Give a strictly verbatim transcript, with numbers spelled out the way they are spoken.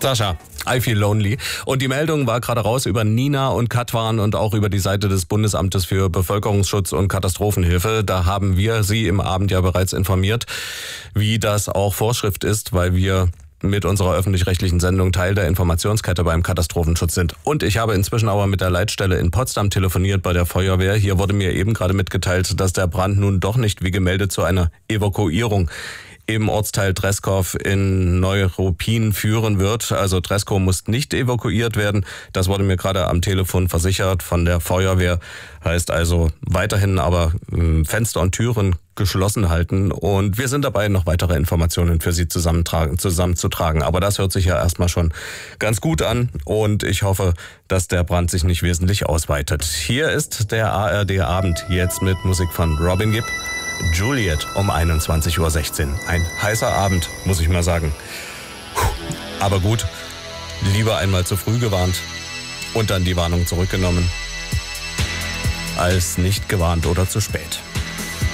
Sascha, I feel lonely. Und die Meldung war gerade raus über Nina und Katwan und auch über die Seite des Bundesamtes für Bevölkerungsschutz und Katastrophenhilfe. Da haben wir Sie im Abend ja bereits informiert, wie das auch Vorschrift ist, weil wir mit unserer öffentlich-rechtlichen Sendung Teil der Informationskette beim Katastrophenschutz sind. Und ich habe inzwischen aber mit der Leitstelle in Potsdam telefoniert bei der Feuerwehr. Hier wurde mir eben gerade mitgeteilt, dass der Brand nun doch nicht wie gemeldet zu einer Evakuierung im Ortsteil Dreskow in Neuruppin führen wird. Also Dreskow muss nicht evakuiert werden. Das wurde mir gerade am Telefon versichert von der Feuerwehr. Heißt also weiterhin aber Fenster und Türen geschlossen halten. Und wir sind dabei, noch weitere Informationen für Sie zusammenzutragen. Aber das hört sich ja erstmal schon ganz gut an. Und ich hoffe, dass der Brand sich nicht wesentlich ausweitet. Hier ist der A R D-Abend jetzt mit Musik von Robin Gibb. Juliet um einundzwanzig Uhr sechzehn. Ein heißer Abend, muss ich mal sagen. Aber gut, lieber einmal zu früh gewarnt und dann die Warnung zurückgenommen, als nicht gewarnt oder zu spät.